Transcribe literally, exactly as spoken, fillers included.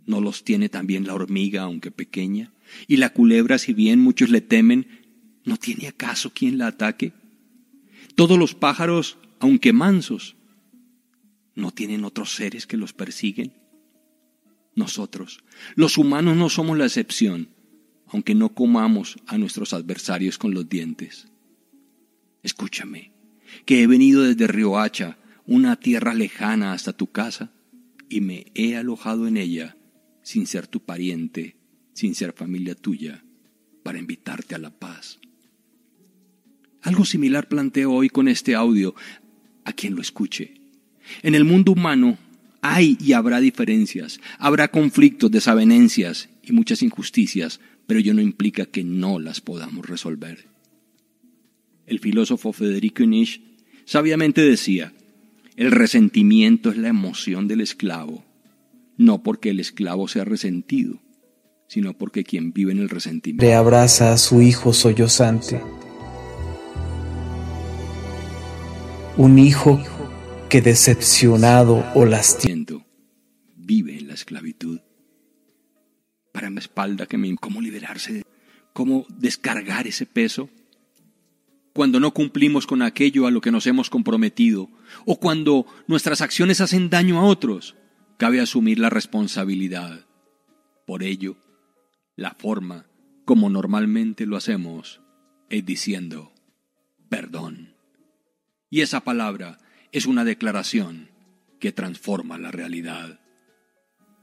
¿No los tiene también la hormiga, aunque pequeña? Y la culebra, si bien muchos le temen, ¿no tiene acaso quien la ataque? Todos los pájaros, aunque mansos, ¿no tienen otros seres que los persiguen? Nosotros, los humanos, no somos la excepción, aunque no comamos a nuestros adversarios con los dientes. Escúchame, que he venido desde Riohacha, una tierra lejana, hasta tu casa, y me he alojado en ella, sin ser tu pariente, sin ser familia tuya, para invitarte a la paz. Algo similar planteo hoy con este audio a quien lo escuche. En el mundo humano hay y habrá diferencias, habrá conflictos, desavenencias y muchas injusticias, pero ello no implica que no las podamos resolver. El filósofo Federico Nietzsche sabiamente decía: el resentimiento es la emoción del esclavo, no porque el esclavo sea resentido, sino porque quien vive en el resentimiento le abraza a su hijo sollozante. Un hijo que decepcionado o lastimado vive en la esclavitud. Para mi espalda, que me, ¿cómo liberarse? ¿Cómo descargar ese peso? Cuando no cumplimos con aquello a lo que nos hemos comprometido, o cuando nuestras acciones hacen daño a otros, cabe asumir la responsabilidad. Por ello, la forma como normalmente lo hacemos es diciendo perdón. Y esa palabra es una declaración que transforma la realidad.